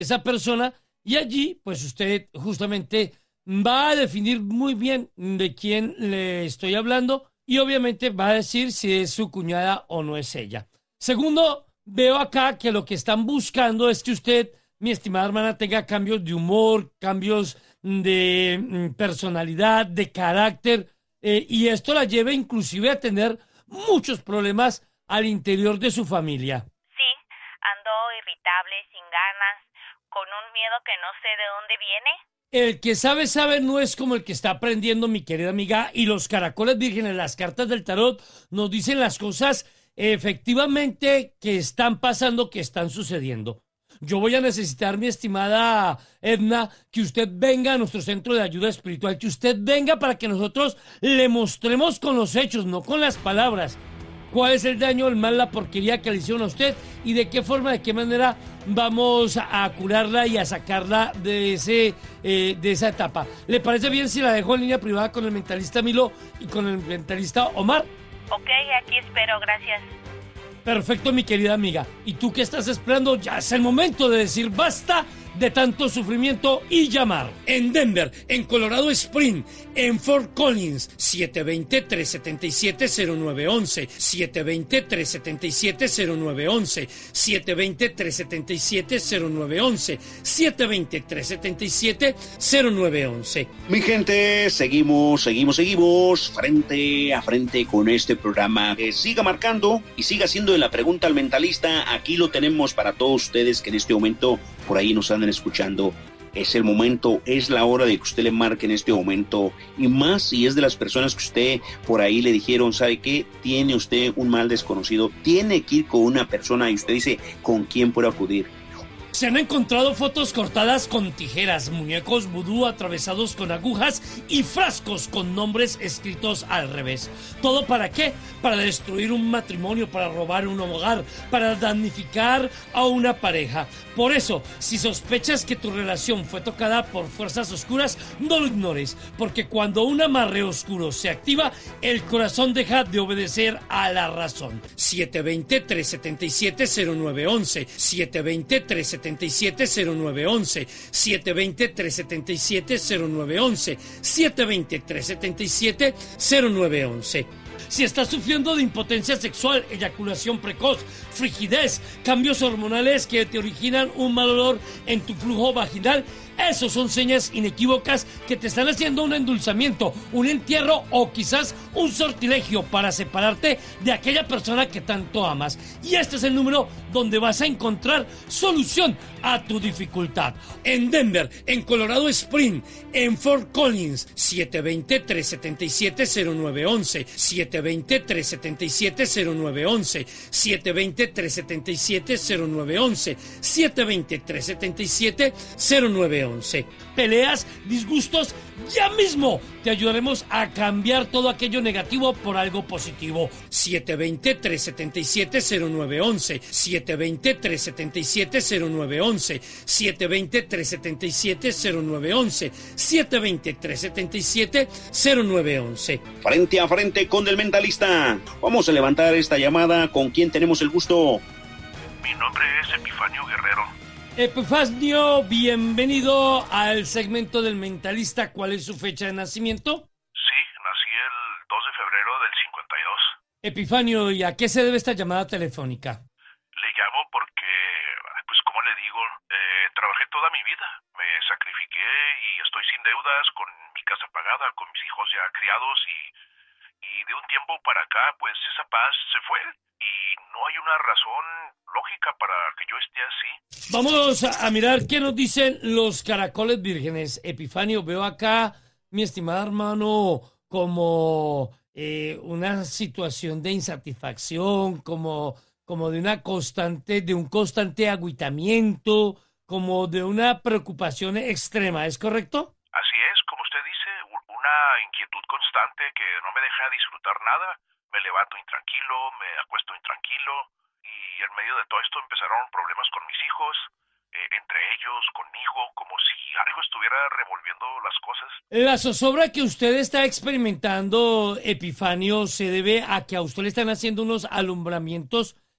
esa persona y allí pues usted justamente va a definir muy bien de quién le estoy hablando y obviamente va a decir si es su cuñada o no es ella. Segundo, veo acá que lo que están buscando es que usted, mi estimada hermana, tenga cambios de humor, cambios de personalidad, de carácter, y esto la lleve inclusive a tener muchos problemas al interior de su familia. Sí, ando irritable, sin ganas, con un miedo que no sé de dónde viene. El que sabe, sabe, no es como el que está aprendiendo, mi querida amiga, y los caracoles vírgenes, las cartas del tarot, nos dicen las cosas efectivamente que están pasando, que están sucediendo. Yo voy a necesitar, mi estimada Edna, que usted venga a nuestro centro de ayuda espiritual, que usted venga para que nosotros le mostremos con los hechos, no con las palabras, cuál es el daño, el mal, la porquería que le hicieron a usted y de qué forma, de qué manera vamos a curarla y a sacarla de esa etapa. ¿Le parece bien si la dejo en línea privada con el mentalista Milo y con el mentalista Omar? Ok, aquí espero, gracias. Perfecto, mi querida amiga. ¿Y tú qué estás esperando? Ya es el momento de decir basta de tanto sufrimiento y llamar. En Denver, en Colorado Spring, en Fort Collins, 720-377-0911, 720-377-0911, 720-377-0911, 720-377-0911. Mi gente, seguimos frente a frente con este programa. Siga marcando y siga haciendo la pregunta al mentalista. Aquí lo tenemos para todos ustedes que en este momento por ahí nos andan escuchando. Es el momento, es la hora de que usted le marque en este momento, y más si es de las personas que usted por ahí le dijeron, ¿sabe qué? Tiene usted un mal desconocido, tiene que ir con una persona y usted dice, ¿con quién puedo acudir? Se han encontrado fotos cortadas con tijeras, muñecos vudú atravesados con agujas y frascos con nombres escritos al revés. ¿Todo para qué? Para destruir un matrimonio, para robar un hogar, para damnificar a una pareja. Por eso, si sospechas que tu relación fue tocada por fuerzas oscuras, no lo ignores, porque cuando un amarre oscuro se activa, el corazón deja de obedecer a la razón. 720-377-0911, 720-377-0911, 720-377-0911, 720-377-0911. Si estás sufriendo de impotencia sexual, eyaculación precoz, frigidez, cambios hormonales que te originan un mal olor en tu flujo vaginal, esos son señas inequívocas que te están haciendo un endulzamiento, un entierro o quizás un sortilegio para separarte de aquella persona que tanto amas. Y este es el número donde vas a encontrar solución a tu dificultad. En Denver, en Colorado Spring, en Fort Collins, 720-377-0911, 720-377-0911, 720-377-0911, 720-377-0911. Peleas, disgustos, ya mismo te ayudaremos a cambiar todo aquello negativo por algo positivo. 720-377-0911, 720-377-0911, 720-377-0911, 720-377-0911. Frente a frente con el mentalista. Vamos a levantar esta llamada. ¿Con quién tenemos el gusto? Mi nombre es Epifanio Guerrero. Epifanio, bienvenido al segmento del mentalista. ¿Cuál es su fecha de nacimiento? Sí, nací el 2 de febrero del 52. Epifanio, ¿y a qué se debe esta llamada telefónica? Le llamo porque, pues como le digo, trabajé toda mi vida. Me sacrifiqué y estoy sin deudas, con mi casa pagada, con mis hijos ya criados y de un tiempo para acá, pues esa paz se fue. Y no hay una razón lógica para que yo esté así. Vamos a mirar qué nos dicen los caracoles vírgenes. Epifanio, veo acá, mi estimado hermano, como una situación de insatisfacción, como de un constante agüitamiento, como de una preocupación extrema, ¿es correcto? Así es, como usted dice, una inquietud constante que no me deja disfrutar nada. Me levanto intranquilo, me acuesto intranquilo y en medio de todo esto empezaron problemas con mis hijos, entre ellos, conmigo, como si algo estuviera revolviendo las cosas. La zozobra que usted está experimentando, Epifanio, se debe a que a usted le están haciendo unos alumbramientos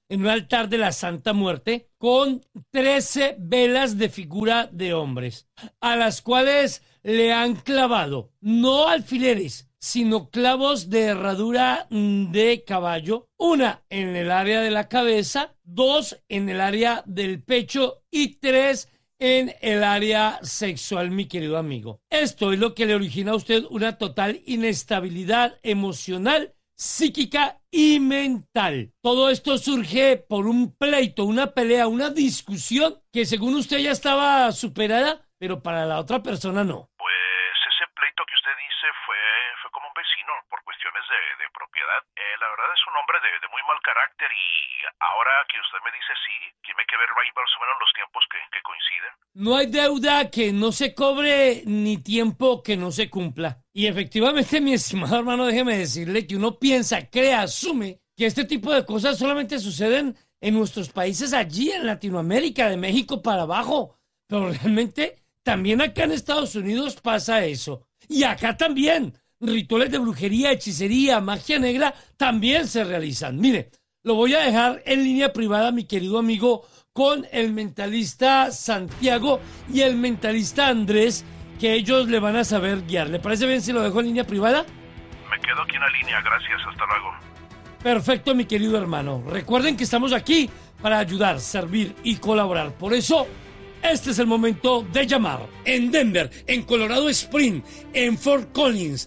en un altar de la Santa Muerte con 13 velas de figura de hombres, a las cuales le han clavado no alfileres, sino clavos de herradura de caballo, una en el área de la cabeza, 2 en el área del pecho y 3 en el área sexual, mi querido amigo. Esto es lo que le origina a usted una total inestabilidad emocional, psíquica y mental. Todo esto surge por un pleito, una pelea, una discusión que según usted ya estaba superada, pero para la otra persona no. Pues ese pleito que usted dice fue como un vecino por cuestiones de propiedad. La verdad es un hombre de muy mal carácter y ahora que usted me dice sí, tiene que ver ahí más o menos los tiempos que coinciden. No hay deuda que no se cobre ni tiempo que no se cumpla. Y efectivamente, mi estimado hermano, déjeme decirle que uno piensa, cree, asume que este tipo de cosas solamente suceden en nuestros países allí en Latinoamérica, de México para abajo. Pero realmente también acá en Estados Unidos pasa eso. Y acá también. Rituales de brujería, hechicería, magia negra también se realizan. Mire, lo voy a dejar en línea privada, mi querido amigo, con el mentalista Santiago y el mentalista Andrés, que ellos le van a saber guiar. ¿Le parece bien si lo dejo en línea privada? Me quedo aquí en la línea, gracias, hasta luego. Perfecto, mi querido hermano. Recuerden que estamos aquí para ayudar, servir y colaborar. Por eso, este es el momento de llamar. En Denver, en Colorado Springs, en Fort Collins,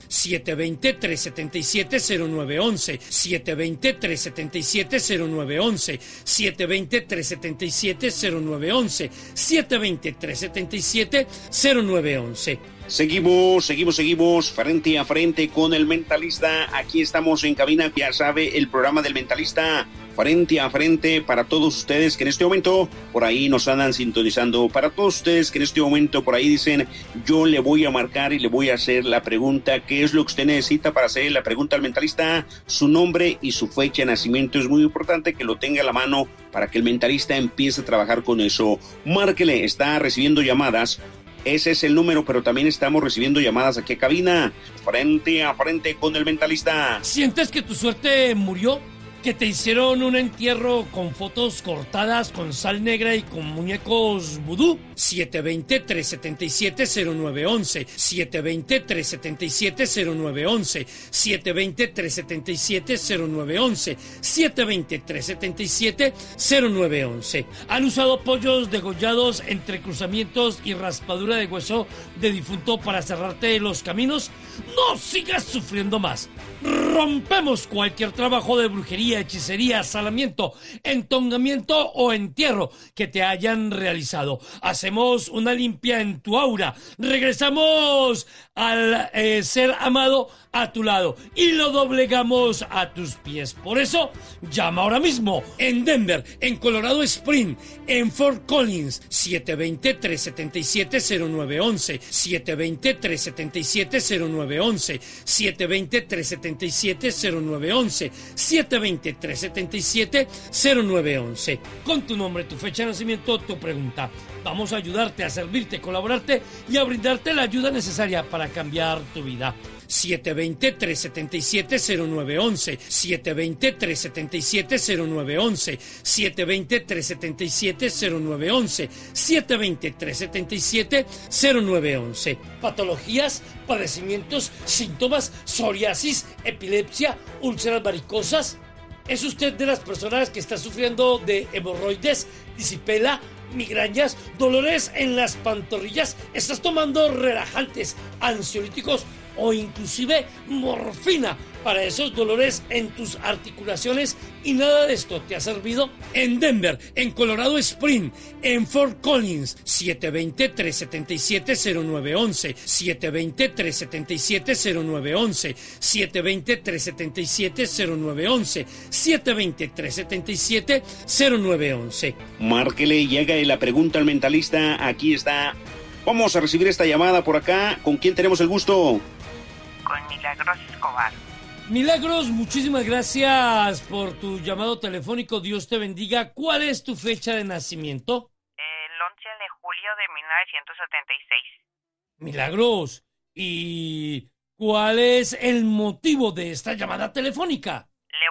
720-377-0911, 720-377-0911, 720-377-0911, 720-377-0911. Seguimos frente a frente con el mentalista. Aquí estamos en cabina, ya sabe, el programa del mentalista frente a frente para todos ustedes que en este momento por ahí nos andan sintonizando, para todos ustedes que en este momento por ahí dicen, yo le voy a marcar y le voy a hacer la pregunta, ¿qué es lo que usted necesita para hacer la pregunta al mentalista? Su nombre y su fecha de nacimiento es muy importante que lo tenga a la mano para que el mentalista empiece a trabajar con eso. Márquele, está recibiendo llamadas. Ese es el número, pero también estamos recibiendo llamadas aquí a cabina, frente a frente con el mentalista. ¿Sientes que tu suerte murió? ¿Que te hicieron un entierro con fotos cortadas, con sal negra y con muñecos vudú? 720-377-0911, 720-377-0911, 720-377-0911, 720-377-0911. ¿Han usado pollos degollados entre cruzamientos y raspadura de hueso de difunto para cerrarte los caminos? ¡No sigas sufriendo más! Rompemos cualquier trabajo de brujería, hechicería, salamiento, entongamiento o entierro que te hayan realizado. Hacemos una limpia en tu aura. Regresamos al ser amado a tu lado y lo doblegamos a tus pies. Por eso, llama ahora mismo en Denver, en Colorado Springs, en Fort Collins, 720-377-0911, 720-377-0911, 720-377-0911, 720-377-0911. Con tu nombre, tu fecha de nacimiento, tu pregunta. Vamos a ayudarte, a servirte, colaborarte y a brindarte la ayuda necesaria para cambiar tu vida. 720-377-0911, 720-377-0911, 720-377-0911, 720-377-0911. Patologías, padecimientos, síntomas, psoriasis, epilepsia, úlceras varicosas. ¿Es usted de las personas que está sufriendo de hemorroides, disipela, migrañas, dolores en las pantorrillas? ¿Estás tomando relajantes, ansiolíticos o inclusive morfina para esos dolores en tus articulaciones y nada de esto te ha servido? En Denver, en Colorado Springs, en Fort Collins, 720-377-0911, 720-377-0911, 720-377-0911, 720-377-0911. Márquele y haga la pregunta al mentalista. Aquí está. Vamos a recibir esta llamada por acá. ¿Con quién tenemos el gusto? Con Milagros Escobar. Milagros, muchísimas gracias por tu llamado telefónico. Dios te bendiga. ¿Cuál es tu fecha de nacimiento? El 11 de julio de 1976. Milagros, ¿y cuál es el motivo de esta llamada telefónica? Le voy a contar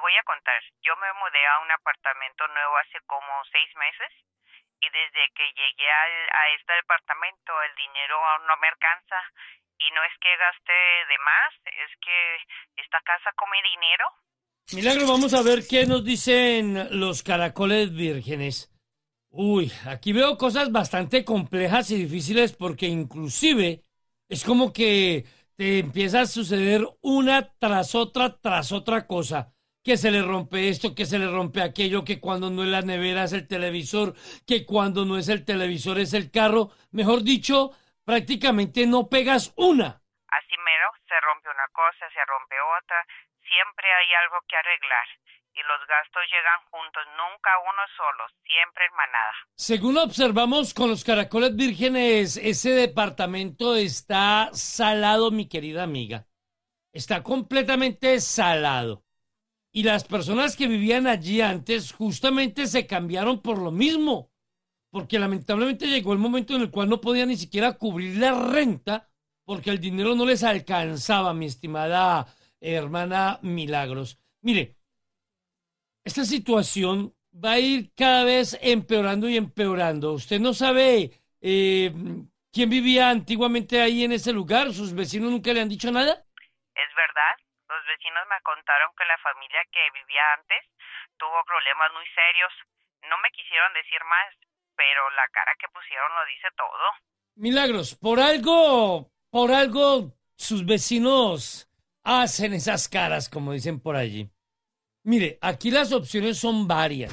preguntar. Yo me mudé a un apartamento nuevo hace como 6 meses y desde que llegué a este departamento el dinero aún no me alcanza. Y no es que gaste de más, es que esta casa come dinero. Milagro, vamos a ver qué nos dicen los caracoles vírgenes. Uy, aquí veo cosas bastante complejas y difíciles porque inclusive es como que te empieza a suceder una tras otra cosa. Que se le rompe esto, que se le rompe aquello, que cuando no es la nevera es el televisor, que cuando no es el televisor es el carro. Mejor dicho, prácticamente no pegas una. Así mero, se rompe una cosa, se rompe otra. Siempre hay algo que arreglar. Y los gastos llegan juntos, nunca uno solo, siempre en manada. Según observamos con los caracoles vírgenes, ese departamento está salado, mi querida amiga. Está completamente salado. Y las personas que vivían allí antes justamente se cambiaron por lo mismo. Porque lamentablemente llegó el momento en el cual no podían ni siquiera cubrir la renta porque el dinero no les alcanzaba, mi estimada hermana Milagros. Mire, esta situación va a ir cada vez empeorando y empeorando. Usted no sabe quién vivía antiguamente ahí en ese lugar. ¿Sus vecinos nunca le han dicho nada? Es verdad, los vecinos me contaron que la familia que vivía antes tuvo problemas muy serios. No me quisieron decir más, pero la cara que pusieron lo dice todo. Milagros, por algo sus vecinos hacen esas caras, como dicen por allí. Mire, aquí las opciones son varias.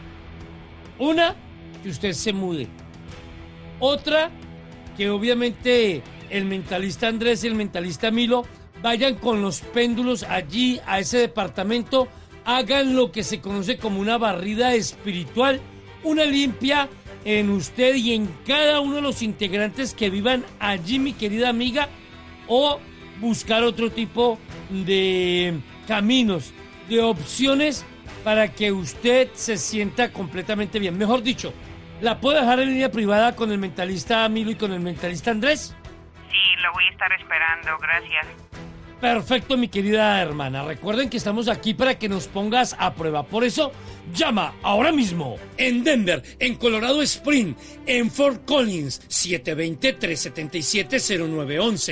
Una, que usted se mude. Otra, que obviamente el mentalista Andrés y el mentalista Milo vayan con los péndulos allí a ese departamento, hagan lo que se conoce como una barrida espiritual, una limpia en usted y en cada uno de los integrantes que vivan allí, mi querida amiga, o buscar otro tipo de caminos, de opciones para que usted se sienta completamente bien. Mejor dicho, ¿la puedo dejar en línea privada con el mentalista Milo y con el mentalista Andrés? Sí, lo voy a estar esperando, gracias. Perfecto, mi querida hermana. Recuerden que estamos aquí para que nos pongas a prueba. Por eso, llama ahora mismo. En Denver, en Colorado Spring, en Fort Collins, 720-377-0911,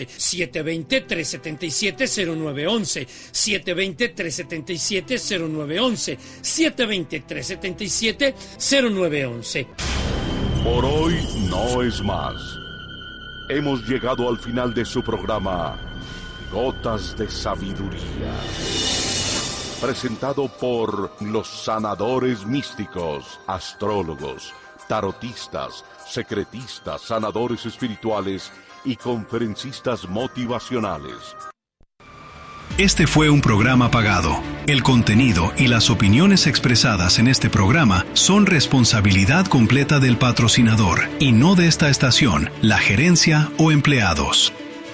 720-377-0911, 720-377-0911, 720-377-0911. Por hoy no es más. Hemos llegado al final de su programa Gotas de Sabiduría, presentado por los sanadores místicos, astrólogos, tarotistas, secretistas, sanadores espirituales y conferencistas motivacionales. Este fue un programa pagado. El contenido y las opiniones expresadas en este programa son responsabilidad completa del patrocinador y no de esta estación, la gerencia o empleados.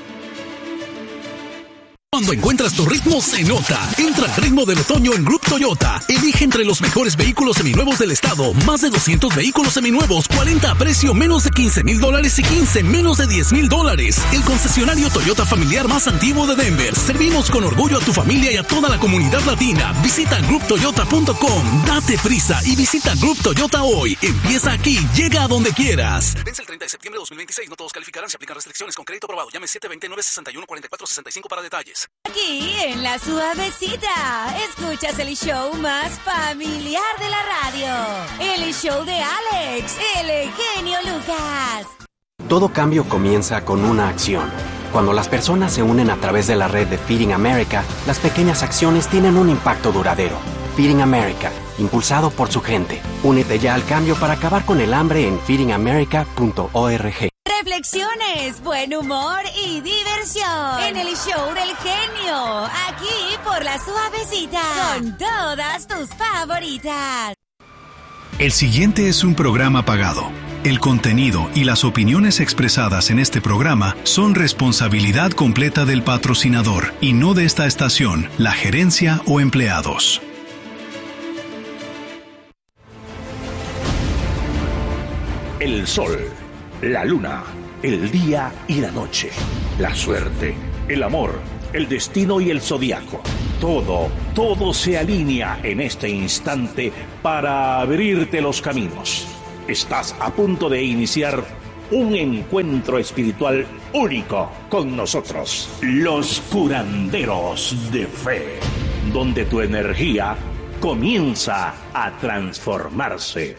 Cuando encuentras tu ritmo, se nota. Entra al ritmo del otoño en Grupo Toyota. Elige entre los mejores vehículos seminuevos del estado. Más de 200 vehículos seminuevos. 40 a precio menos de $15,000 y 15 menos de $10,000. El concesionario Toyota familiar más antiguo de Denver. Servimos con orgullo a tu familia y a toda la comunidad latina. Visita GroupToyota.com. Date prisa y visita Grupo Toyota hoy. Empieza aquí. Llega a donde quieras. Vence el 30 de septiembre de 2026. No todos calificarán. Se aplican restricciones con crédito aprobado. Llame 720-961-4465 para detalles. Aquí en La Suavecita, escuchas el show más familiar de la radio. El show de Alex, el genio Lucas. Todo cambio comienza con una acción. Cuando las personas se unen a través de la red de Feeding America, las pequeñas acciones tienen un impacto duradero. Feeding America, impulsado por su gente. Únete ya al cambio para acabar con el hambre en feedingamerica.org. Reflexiones, buen humor y diversión en el show del genio, aquí por La Suavecita, con todas tus favoritas. El siguiente es un programa pagado. El contenido y las opiniones expresadas en este programa son responsabilidad completa del patrocinador y no de esta estación, la gerencia o empleados. El sol, la luna, el día y la noche, la suerte, el amor, el destino y el zodiaco. Todo se alinea en este instante para abrirte los caminos. Estás a punto de iniciar un encuentro espiritual único con nosotros, los curanderos de fe, donde tu energía comienza a transformarse.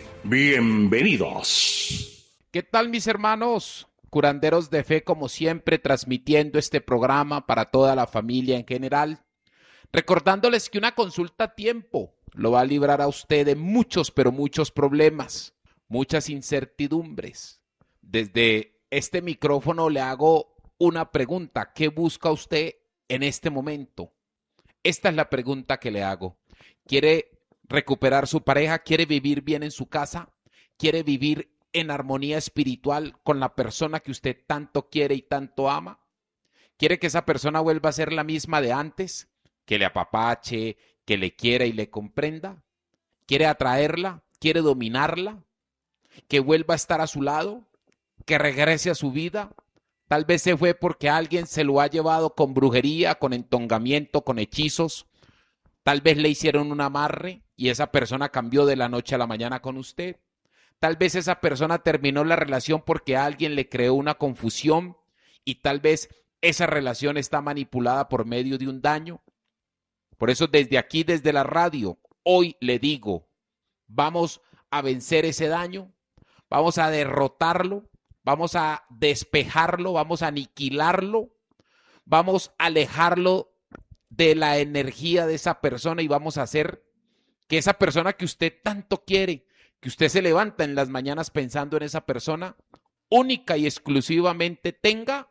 Bienvenidos. ¿Qué tal, mis hermanos? Curanderos de fe, como siempre, transmitiendo este programa para toda la familia en general. Recordándoles que una consulta a tiempo lo va a librar a usted de muchos, pero muchos problemas, muchas incertidumbres. Desde este micrófono le hago una pregunta. ¿Qué busca usted en este momento? Esta es la pregunta que le hago. ¿Quiere recuperar su pareja? ¿Quiere vivir bien en su casa? ¿Quiere vivir en armonía espiritual con la persona que usted tanto quiere y tanto ama? ¿Quiere que esa persona vuelva a ser la misma de antes? ¿Que le apapache, que le quiera y le comprenda? ¿Quiere atraerla? ¿Quiere dominarla? ¿Que vuelva a estar a su lado? ¿Que regrese a su vida? Tal vez se fue porque alguien se lo ha llevado con brujería, con entongamiento, con hechizos. Tal vez le hicieron un amarre y esa persona cambió de la noche a la mañana con usted. Tal vez esa persona terminó la relación porque alguien le creó una confusión y tal vez esa relación está manipulada por medio de un daño. Por eso desde aquí, desde la radio, hoy le digo, vamos a vencer ese daño, vamos a derrotarlo, vamos a despejarlo, vamos a aniquilarlo, vamos a alejarlo de la energía de esa persona y vamos a hacer que esa persona que usted tanto quiere, que usted se levanta en las mañanas pensando en esa persona, única y exclusivamente tenga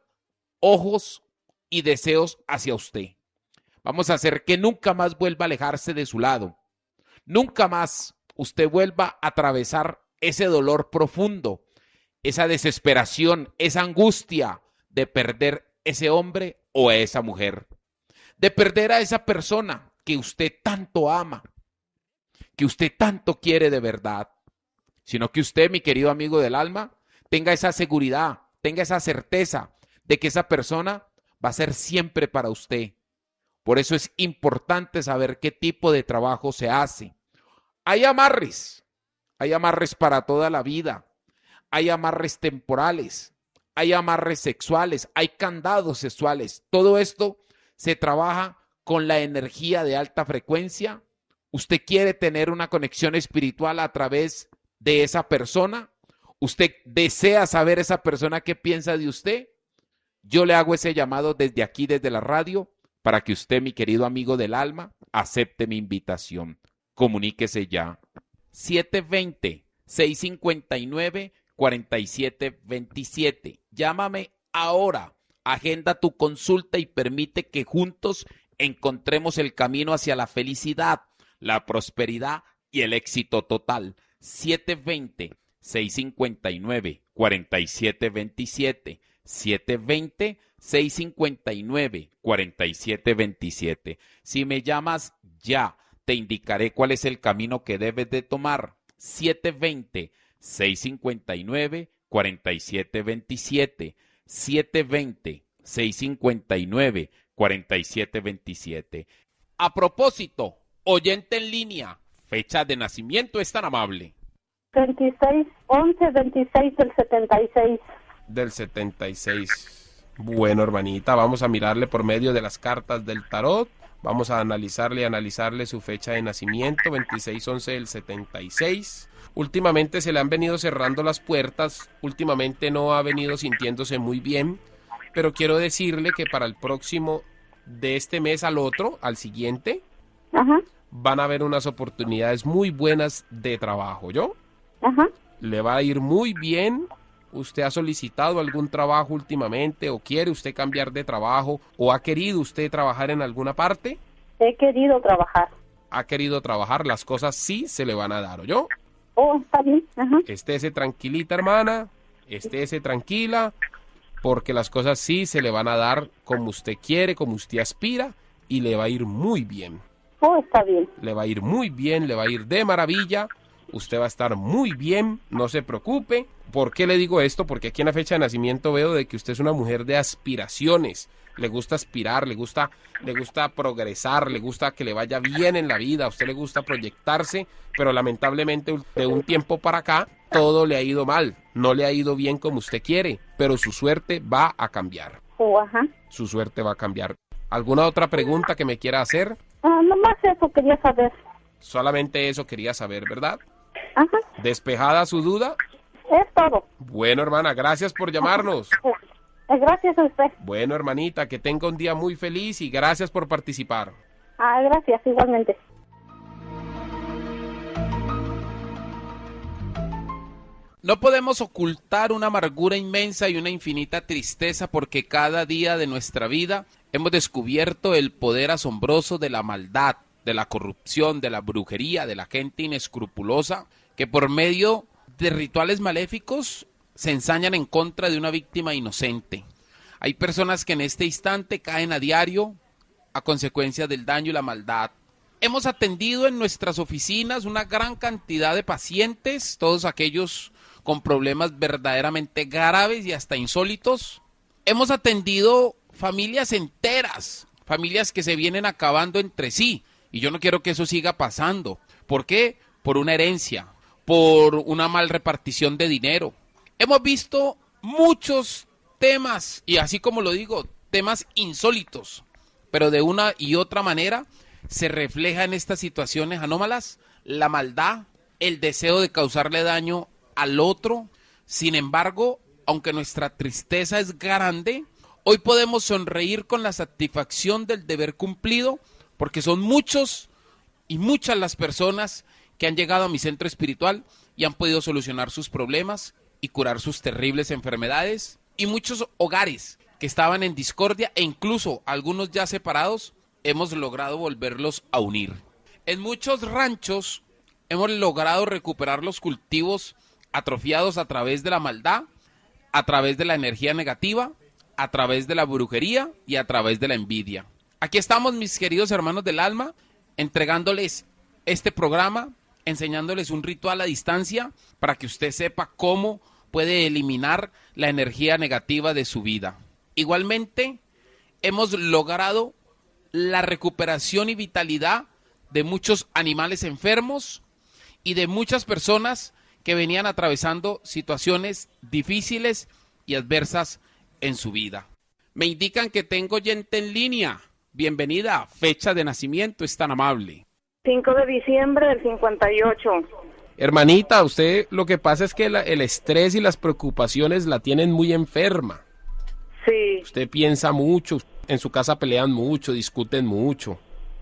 ojos y deseos hacia usted. Vamos a hacer que nunca más vuelva a alejarse de su lado. Nunca más usted vuelva a atravesar ese dolor profundo, esa desesperación, esa angustia de perder ese hombre o a esa mujer. De perder a esa persona que usted tanto ama, que usted tanto quiere de verdad. Sino que usted, mi querido amigo del alma, tenga esa seguridad, tenga esa certeza de que esa persona va a ser siempre para usted. Por eso es importante saber qué tipo de trabajo se hace. Hay amarres para toda la vida, hay amarres temporales, hay amarres sexuales, hay candados sexuales. Todo esto se trabaja con la energía de alta frecuencia. ¿Usted quiere tener una conexión espiritual a través de esa persona? ¿Usted desea saber esa persona qué piensa de usted? Yo le hago ese llamado desde aquí, desde la radio, para que usted, mi querido amigo del alma, acepte mi invitación. Comuníquese ya. 720-659-4727. Llámame ahora. Agenda tu consulta y permite que juntos encontremos el camino hacia la felicidad, la prosperidad y el éxito total. 720-659-4727. 720-659-4727. Si me llamas ya, te indicaré cuál es el camino que debes de tomar. 720-659-4727. 720-659-4727. A propósito, oyente en línea, fecha de nacimiento es tan amable. 26-11-26 del 76. Del 76. Bueno, hermanita, vamos a mirarle por medio de las cartas del tarot. Vamos a analizarle su fecha de nacimiento, 26-11 del 76. Últimamente se le han venido cerrando las puertas, últimamente no ha venido sintiéndose muy bien, pero quiero decirle que para el próximo, de este mes al otro, al siguiente, van a haber unas oportunidades muy buenas de trabajo, ¿yo? Le va a ir muy bien. ¿Usted ha solicitado algún trabajo últimamente o quiere usted cambiar de trabajo o ha querido usted trabajar en alguna parte? He querido trabajar. Ha querido trabajar, las cosas sí se le van a dar, ¿oyó? Oh, está bien. Estése tranquilita, hermana, estése tranquila, porque las cosas sí se le van a dar como usted quiere, como usted aspira, y le va a ir muy bien. Oh, está bien. Le va a ir muy bien, le va a ir de maravilla. Usted va a estar muy bien, no se preocupe, ¿Por qué le digo esto? Porque aquí en la fecha de nacimiento veo de que usted es una mujer de aspiraciones. Le gusta aspirar, le gusta progresar, le gusta que le vaya bien en la vida, a usted le gusta proyectarse, pero lamentablemente de un tiempo para acá todo le ha ido mal, no le ha ido bien como usted quiere, pero su suerte va a cambiar. Ajá. Su suerte va a cambiar. ¿Alguna otra pregunta que me quiera hacer? Nomás eso quería saber. Solamente eso quería saber, ¿verdad? Ajá. ¿Despejada su duda? Es todo. Bueno, hermana, gracias por llamarnos. Gracias a usted. Bueno, hermanita, que tenga un día muy feliz y gracias por participar. Gracias, igualmente. No podemos ocultar una amargura inmensa y una infinita tristeza porque cada día de nuestra vida hemos descubierto el poder asombroso de la maldad, de la corrupción, de la brujería, de la gente inescrupulosa que por medio de rituales maléficos se ensañan en contra de una víctima inocente. Hay personas que en este instante caen a diario a consecuencia del daño y la maldad. Hemos atendido en nuestras oficinas una gran cantidad de pacientes, todos aquellos con problemas verdaderamente graves y hasta insólitos. Hemos atendido familias enteras, familias que se vienen acabando entre sí, y yo no quiero que eso siga pasando. ¿Por qué? Por una herencia, por una mal repartición de dinero. Hemos visto muchos temas, y así como lo digo, temas insólitos, pero de una y otra manera se refleja en estas situaciones anómalas la maldad, el deseo de causarle daño al otro. Sin embargo, aunque nuestra tristeza es grande, hoy podemos sonreír con la satisfacción del deber cumplido, porque son muchos y muchas las personas que han llegado a mi centro espiritual y han podido solucionar sus problemas y curar sus terribles enfermedades, y muchos hogares que estaban en discordia e incluso algunos ya separados, hemos logrado volverlos a unir. En muchos ranchos hemos logrado recuperar los cultivos atrofiados a través de la maldad, a través de la energía negativa, a través de la brujería y a través de la envidia. Aquí estamos, mis queridos hermanos del alma, entregándoles este programa, enseñándoles un ritual a distancia para que usted sepa cómo puede eliminar la energía negativa de su vida. Igualmente, hemos logrado la recuperación y vitalidad de muchos animales enfermos y de muchas personas que venían atravesando situaciones difíciles y adversas en su vida. Me indican que tengo oyente en línea. Bienvenida. Fecha de nacimiento, es tan amable. 5 de diciembre del 58. Hermanita, usted lo que pasa es que el estrés y las preocupaciones la tienen muy enferma. Sí. Usted piensa mucho, en su casa pelean mucho, discuten mucho.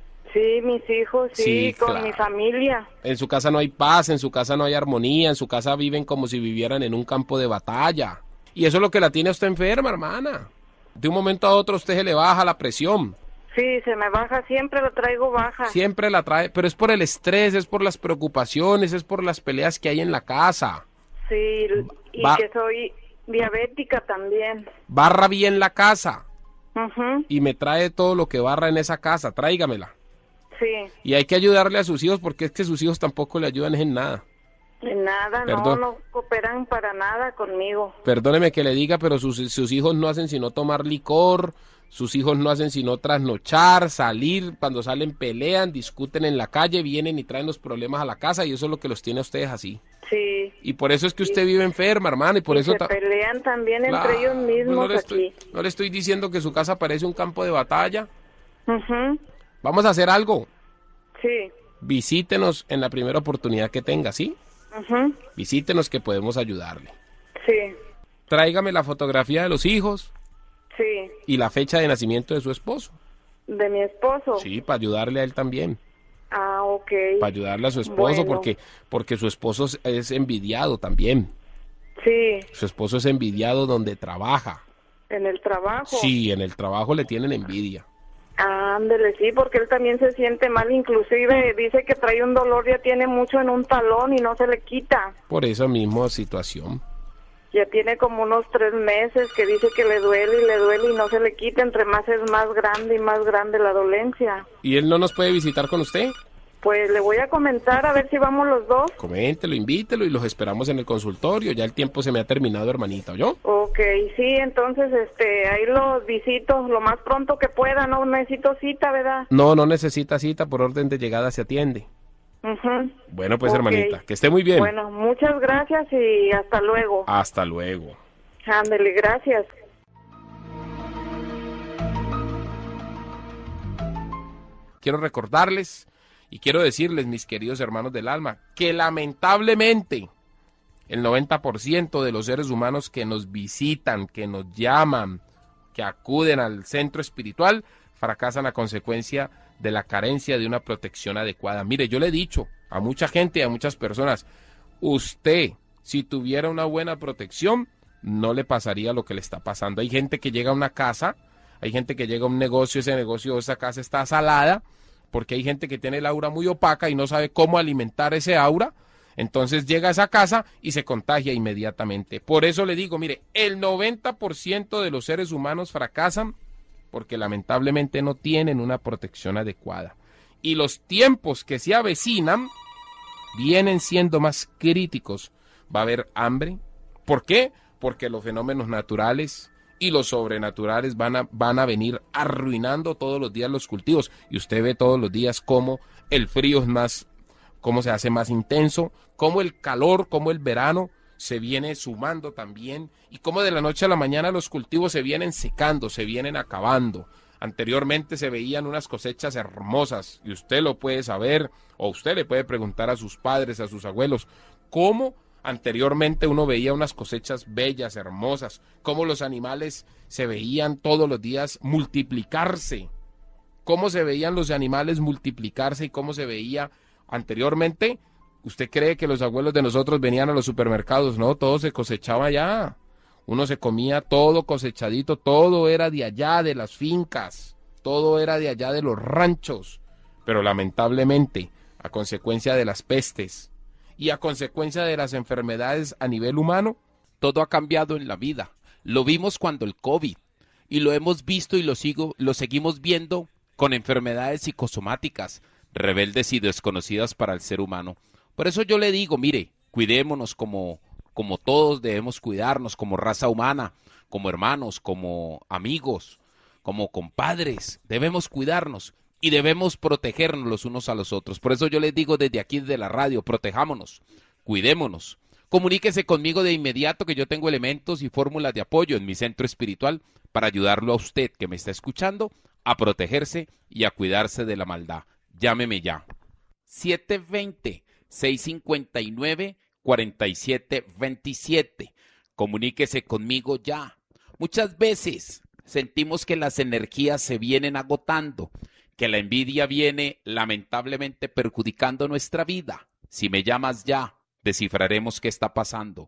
Sí, mis hijos, sí, con claro. mi familia. En su casa no hay paz, en su casa no hay armonía, en su casa viven como si vivieran en un campo de batalla. Y eso es lo que la tiene a usted enferma, hermana. De un momento a otro a usted se le baja la presión. Sí, se me baja, siempre la traigo baja. Siempre la trae, pero es por el estrés, es por las preocupaciones, es por las peleas que hay en la casa. Sí, y que soy diabética también. Barra bien la casa. Uh-huh. Y me trae todo lo que barra en esa casa, tráigamela. Sí. Y hay que ayudarle a sus hijos porque es que sus hijos tampoco le ayudan en nada. En nada, no cooperan para nada conmigo. Perdóneme que le diga, pero sus hijos no hacen sino tomar licor, sus hijos no hacen sino trasnochar, salir, cuando salen pelean, discuten en la calle, vienen y traen los problemas a la casa y eso es lo que los tiene a ustedes así. Sí. Y por eso es que usted vive enferma, hermana, y por eso... Se pelean también claro, entre ellos mismos aquí. No le estoy diciendo que su casa parece un campo de batalla. Uh-huh. Vamos a hacer algo. Sí. Visítenos en la primera oportunidad que tenga, ¿sí? Uh-huh. Visítenos que podemos ayudarle. Sí. Tráigame la fotografía de los hijos. Sí. Y la fecha de nacimiento de su esposo. ¿De mi esposo? Sí, para ayudarle a él también. Ah, ok. Para ayudarle a su esposo, bueno. porque su esposo es envidiado también. Sí. Su esposo es envidiado donde trabaja. ¿En el trabajo? Sí, en el trabajo le tienen envidia. Ándele, sí, porque él también se siente mal, inclusive dice que trae un dolor, ya tiene mucho en un talón y no se le quita. Por esa misma situación. Ya tiene como unos 3 meses que dice que le duele y no se le quita, entre más es más grande y más grande la dolencia. ¿Y él no nos puede visitar con usted? Pues le voy a comentar a ver si vamos los dos. Coméntelo, invítelo y los esperamos en el consultorio. Ya el tiempo se me ha terminado, hermanita, ¿oyó? Ok, sí, entonces ahí los visito lo más pronto que pueda, no necesito cita, ¿verdad? No necesita cita, por orden de llegada se atiende. Uh-huh. Bueno, pues, Ok. hermanita, que esté muy bien. Bueno, muchas gracias y hasta luego. Hasta luego. Ándele, gracias. Quiero recordarles y quiero decirles, mis queridos hermanos del alma, que lamentablemente el 90% de los seres humanos que nos visitan, que nos llaman, que acuden al centro espiritual, fracasan a consecuencia de la carencia de una protección adecuada. Mire, yo le he dicho a mucha gente y a muchas personas, usted, si tuviera una buena protección, no le pasaría lo que le está pasando. Hay gente que llega a una casa, hay gente que llega a un negocio, ese negocio, esa casa está salada, porque hay gente que tiene el aura muy opaca y no sabe cómo alimentar ese aura, entonces llega a esa casa y se contagia inmediatamente. Por eso le digo, mire, el 90% de los seres humanos fracasan porque lamentablemente no tienen una protección adecuada. Y los tiempos que se avecinan vienen siendo más críticos. Va a haber hambre. ¿Por qué? Porque los fenómenos naturales y los sobrenaturales van a venir arruinando todos los días los cultivos. Y usted ve todos los días cómo el frío es más, cómo se hace más intenso, cómo el calor, cómo el verano se viene sumando también, y cómo de la noche a la mañana los cultivos se vienen secando, se vienen acabando. Anteriormente se veían unas cosechas hermosas, y usted lo puede saber, o usted le puede preguntar a sus padres, a sus abuelos, cómo anteriormente uno veía unas cosechas bellas, hermosas, cómo los animales se veían todos los días multiplicarse, cómo se veían los animales multiplicarse y cómo se veía anteriormente. ¿Usted cree que los abuelos de nosotros venían a los supermercados? No, todo se cosechaba allá. Uno se comía todo cosechadito, todo era de allá, de las fincas, todo era de allá, de los ranchos. Pero lamentablemente, a consecuencia de las pestes y a consecuencia de las enfermedades a nivel humano, todo ha cambiado en la vida. Lo vimos cuando el COVID, y lo hemos visto y lo seguimos viendo con enfermedades psicosomáticas, rebeldes y desconocidas para el ser humano. Por eso yo le digo, mire, cuidémonos como todos debemos cuidarnos, como raza humana, como hermanos, como amigos, como compadres, debemos cuidarnos y debemos protegernos los unos a los otros. Por eso yo les digo desde aquí, desde la radio, protejámonos, cuidémonos. Comuníquese conmigo de inmediato, que yo tengo elementos y fórmulas de apoyo en mi centro espiritual para ayudarlo a usted que me está escuchando a protegerse y a cuidarse de la maldad. Llámeme ya. 720-659-4727. Comuníquese conmigo ya. Muchas veces sentimos que las energías se vienen agotando, que la envidia viene lamentablemente perjudicando nuestra vida. Si me llamas ya, descifraremos qué está pasando.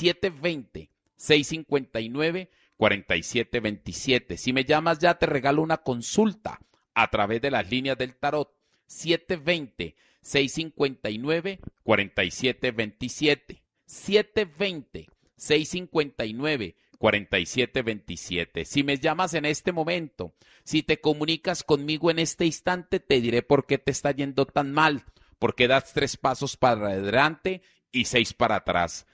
720-659-4727. Si me llamas ya, te regalo una consulta a través de las líneas del tarot. 720-659-4727. 720-659-4727. Si me llamas en este momento, si te comunicas conmigo en este instante, te diré por qué te está yendo tan mal, por qué das 3 pasos para adelante y 6 para atrás.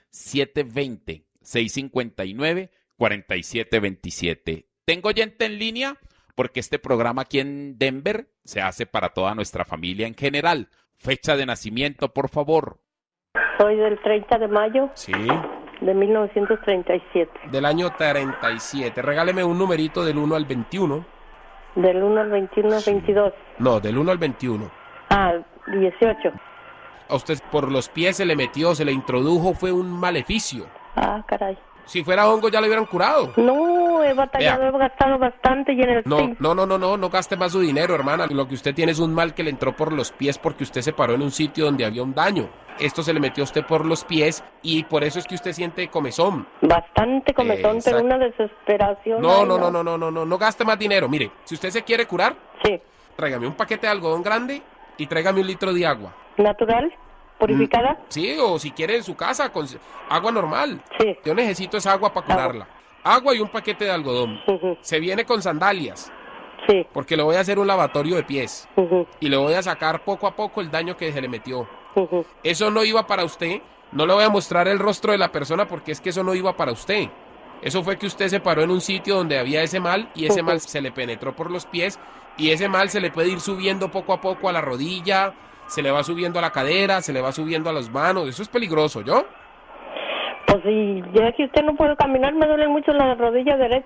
720-659-4727. ¿Tengo oyente en línea? Porque este programa aquí en Denver se hace para toda nuestra familia en general. Fecha de nacimiento, por favor. Soy del 30 de mayo. Sí. De 1937. Del año 37. Regáleme un numerito del 1 al 21. Del 1 al 21, sí. 22. No, del 1 al 21. 18. A usted por los pies se le metió, se le introdujo, fue un maleficio. Caray. Si fuera hongo ya le hubieran curado. No, he batallado, he gastado bastante y en el No gaste más su dinero, hermana. Lo que usted tiene es un mal que le entró por los pies porque usted se paró en un sitio donde había un daño. Esto se le metió a usted por los pies y por eso es que usted siente comezón. Bastante comezón, pero una desesperación. No gaste más dinero. Mire, si usted se quiere curar, sí, tráigame un paquete de algodón grande y tráigame 1 litro de agua. ¿Natural? ¿Purificada? Sí, o si quiere en su casa, con agua normal. Sí. Yo necesito esa agua para curarla. Agua y un paquete de algodón. Se viene con sandalias. Sí. Porque le voy a hacer un lavatorio de pies. Y le voy a sacar poco a poco el daño que se le metió. Eso no iba para usted. No le voy a mostrar el rostro de la persona porque es que eso no iba para usted. Eso fue que usted se paró en un sitio donde había ese mal y ese mal se le penetró por los pies y ese mal se le puede ir subiendo poco a poco a la rodilla, se le va subiendo a la cadera, se le va subiendo a las manos. Eso es peligroso, ¿yo? Pues sí, ya que usted no puede caminar, me duelen mucho las rodillas derechas.